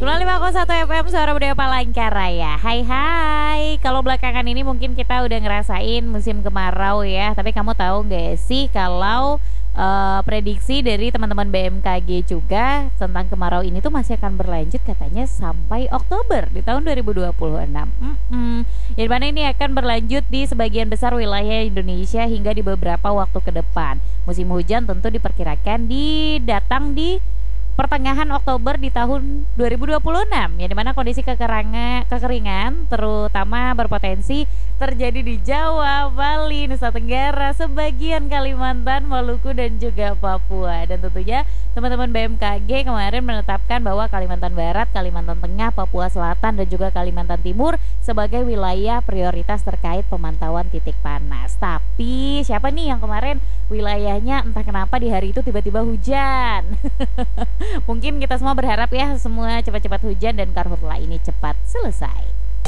95,1 FM Suara Budaya Palangkaraya. Hai hai. Kalau belakangan ini mungkin kita udah ngerasain musim kemarau ya. Tapi kamu tahu gak sih kalau prediksi dari teman-teman BMKG juga tentang kemarau ini tuh masih akan berlanjut katanya sampai Oktober di tahun 2026. Yang mana ini akan berlanjut di sebagian besar wilayah Indonesia hingga di beberapa waktu ke depan. Musim hujan tentu diperkirakan datang di pertengahan Oktober di tahun 2026, ya, dimana kondisi kekeringan terutama berpotensi terjadi di Jawa, Bali, Nusa Tenggara, sebagian Kalimantan, Maluku dan juga Papua. Dan tentunya teman-teman BMKG kemarin menetapkan bahwa Kalimantan Barat, Kalimantan Tengah, Papua Selatan dan juga Kalimantan Timur sebagai wilayah prioritas terkait pemantauan titik panas. Tapi siapa nih yang kemarin wilayahnya entah kenapa di hari itu tiba-tiba hujan? Mungkin kita semua berharap ya semua cepat-cepat hujan dan karhutla ini cepat selesai.